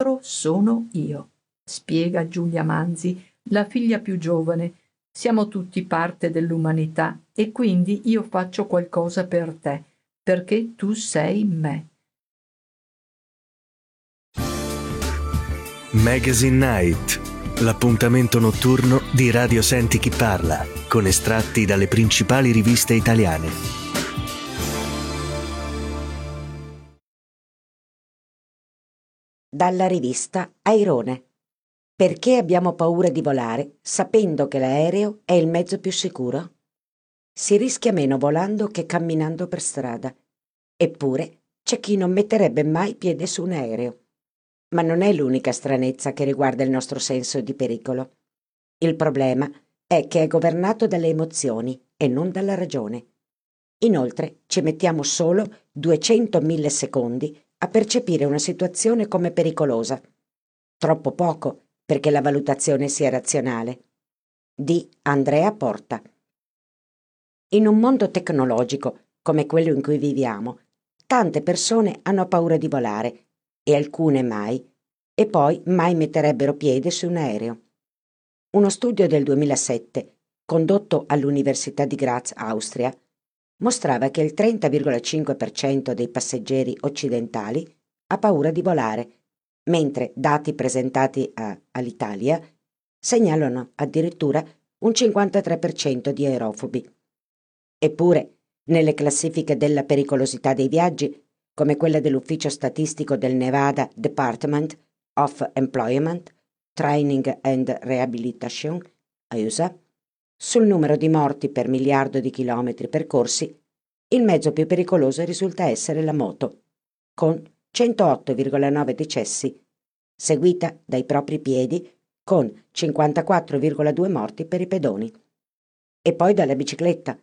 loro sono io, spiega Giulia Manzi, la figlia più giovane. Siamo tutti parte dell'umanità e quindi io faccio qualcosa per te, perché tu sei me. Magazine Night, l'appuntamento notturno di Radio Senti Chi Parla, con estratti dalle principali riviste italiane. Dalla rivista Airone. Perché abbiamo paura di volare sapendo che l'aereo è il mezzo più sicuro? Si rischia meno volando che camminando per strada. Eppure c'è chi non metterebbe mai piede su un aereo. Ma non è l'unica stranezza che riguarda il nostro senso di pericolo. Il problema è che è governato dalle emozioni e non dalla ragione. Inoltre ci mettiamo solo 200 millisecondi a percepire una situazione come pericolosa. Troppo poco perché la valutazione sia razionale. Di Andrea Porta. In un mondo tecnologico come quello in cui viviamo, tante persone hanno paura di volare e alcune mai, e poi mai metterebbero piede su un aereo. Uno studio del 2007, condotto all'Università di Graz, Austria, mostrava che il 30,5% dei passeggeri occidentali ha paura di volare, mentre dati presentati all'Italia segnalano addirittura un 53% di aerofobi. Eppure, nelle classifiche della pericolosità dei viaggi, come quella dell'Ufficio Statistico del Nevada Department of Employment, Training and Rehabilitation, USA, sul numero di morti per miliardo di chilometri percorsi, il mezzo più pericoloso risulta essere la moto, con 108,9 decessi, seguita dai propri piedi con 54,2 morti per i pedoni. E poi dalla bicicletta,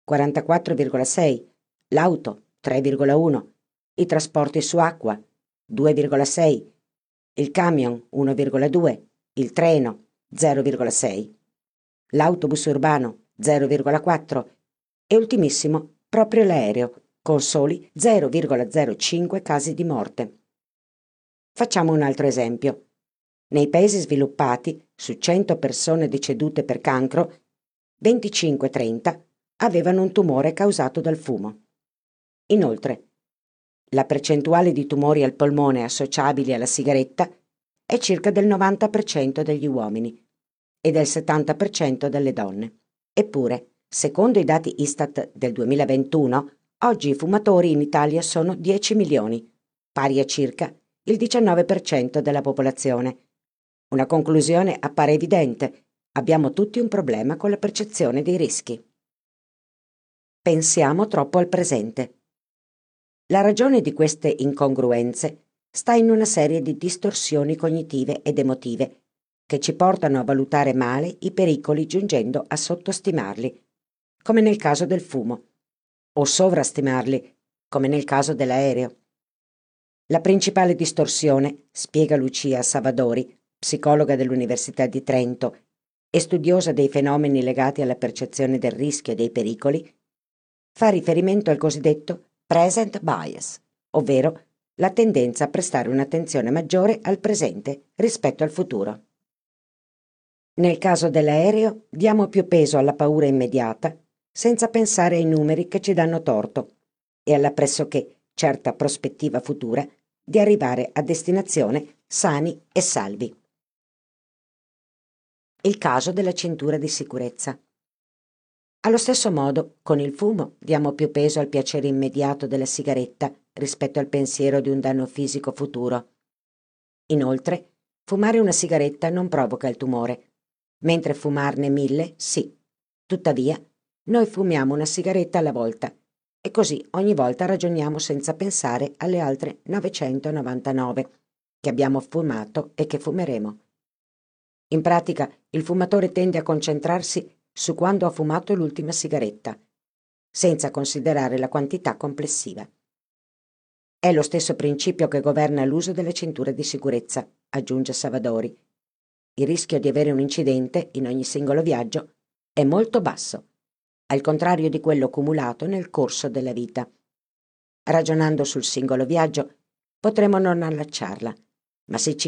44,6, l'auto, 3,1, i trasporti su acqua, 2,6, il camion, 1,2, il treno, 0,6, l'autobus urbano, 0,4 e ultimissimo proprio l'aereo, con soli 0,05 casi di morte. Facciamo un altro esempio. Nei paesi sviluppati, su 100 persone decedute per cancro, 25-30 avevano un tumore causato dal fumo. Inoltre, la percentuale di tumori al polmone associabili alla sigaretta è circa del 90% degli uomini e del 70% delle donne. Eppure, secondo i dati Istat del 2021, oggi i fumatori in Italia sono 10 milioni, pari a circa il 19% della popolazione. Una conclusione appare evidente: abbiamo tutti un problema con la percezione dei rischi. Pensiamo troppo al presente. La ragione di queste incongruenze sta in una serie di distorsioni cognitive ed emotive che ci portano a valutare male i pericoli giungendo a sottostimarli, come nel caso del fumo, o sovrastimarli, come nel caso dell'aereo. La principale distorsione, spiega Lucia Savadori, psicologa dell'Università di Trento e studiosa dei fenomeni legati alla percezione del rischio e dei pericoli, fa riferimento al cosiddetto present bias, ovvero la tendenza a prestare un'attenzione maggiore al presente rispetto al futuro. Nel caso dell'aereo diamo più peso alla paura immediata senza pensare ai numeri che ci danno torto e alla pressoché certa prospettiva futura di arrivare a destinazione sani e salvi. Il caso della cintura di sicurezza. Allo stesso modo, con il fumo diamo più peso al piacere immediato della sigaretta rispetto al pensiero di un danno fisico futuro. Inoltre, fumare una sigaretta non provoca il tumore, mentre fumarne 1000 sì. Tuttavia, noi fumiamo una sigaretta alla volta e così ogni volta ragioniamo senza pensare alle altre 999 che abbiamo fumato e che fumeremo. In pratica, il fumatore tende a concentrarsi su quando ha fumato l'ultima sigaretta, senza considerare la quantità complessiva. È lo stesso principio che governa l'uso delle cinture di sicurezza, aggiunge Savadori. Il rischio di avere un incidente in ogni singolo viaggio è molto basso, al contrario di quello cumulato nel corso della vita. Ragionando sul singolo viaggio, potremmo non allacciarla, ma se ci